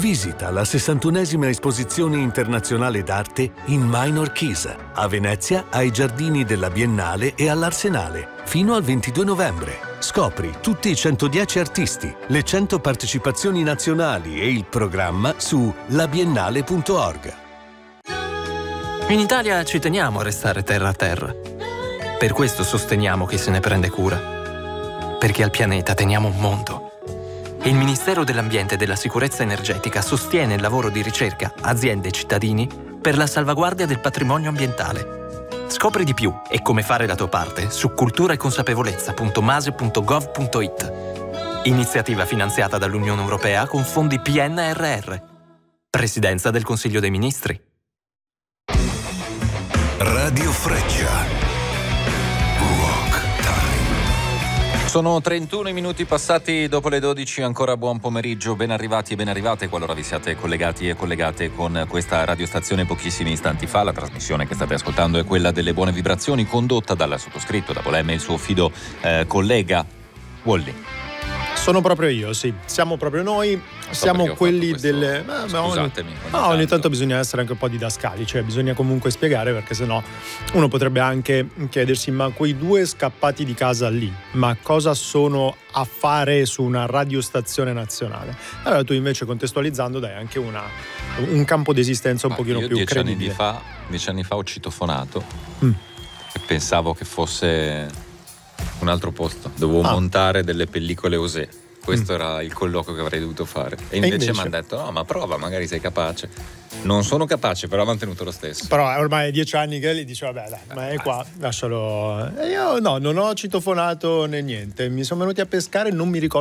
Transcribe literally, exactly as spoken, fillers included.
Visita la sessantunesima esposizione internazionale d'arte in Minor Keys, a Venezia, ai giardini della Biennale e all'Arsenale, fino al ventidue novembre. Scopri tutti i centodieci artisti, le cento partecipazioni nazionali e il programma su labiennale punto org. In Italia ci teniamo a restare terra a terra. Per questo sosteniamo chi se ne prende cura. Perché al pianeta teniamo un mondo. Il Ministero dell'Ambiente e della Sicurezza Energetica sostiene il lavoro di ricerca, aziende e cittadini per la salvaguardia del patrimonio ambientale. Scopri di più e come fare la tua parte su cultura e consapevolezza punto mase punto gov punto it. Iniziativa finanziata dall'Unione Europea con fondi P N R R. Presidenza del Consiglio dei Ministri. Radio Freccia. Sono trentuno i minuti passati dopo le dodici, ancora buon pomeriggio, ben arrivati e ben arrivate qualora vi siate collegati e collegate con questa radiostazione pochissimi istanti fa. La trasmissione che state ascoltando è quella delle buone vibrazioni, condotta dal sottoscritto, da Polemme e il suo fido eh, collega Wally. Sono proprio io, sì. Siamo proprio noi, so siamo quelli questo... delle... Ma, ma Scusatemi. Ogni... No, ogni tanto bisogna essere anche un po' didascali, cioè bisogna comunque spiegare, perché sennò uno potrebbe anche chiedersi: ma quei due scappati di casa lì, ma cosa sono a fare su una radiostazione nazionale? Allora tu invece, contestualizzando, dai anche una, un campo d'esistenza un ma pochino io più dieci credibile. Anni di fa, dieci anni fa ho citofonato mm. e pensavo che fosse un altro posto, dovevo ah. montare delle pellicole Osé. Questo mm. era il colloquio che avrei dovuto fare. E invece, invece? mi hanno detto: no, ma prova, magari sei capace. Non sono capace, però ho mantenuto lo stesso. Però ormai è dieci anni che lì dice: vabbè, dai, ma è qua, lascialo. E io no, non ho citofonato né niente. Mi sono venuti a pescare, non mi ricordo